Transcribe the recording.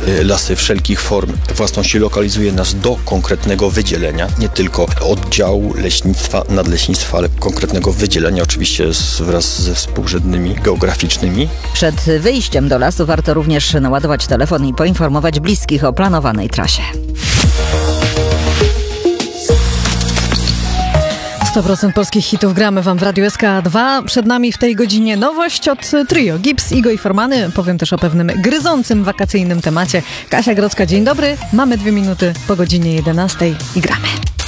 lasy wszelkich form własności lokalizuje nas do konkretnego wydzielenia, nie tylko oddziału leśnictwa, nadleśnictwa, ale konkretnego wydzielenia, oczywiście wraz ze współrzędnymi geograficznymi. Przed wyjściem do lasu warto również naładować telefon i poinformować bliskich o planowanej trasie. 100% polskich hitów gramy wam w Radiu SK2. Przed nami w tej godzinie nowość od trio Gibbs, Igo i Formany. Powiem też o pewnym gryzącym wakacyjnym temacie. Kasia Grodzka, dzień dobry. Mamy 2 minuty po godzinie 11 i gramy.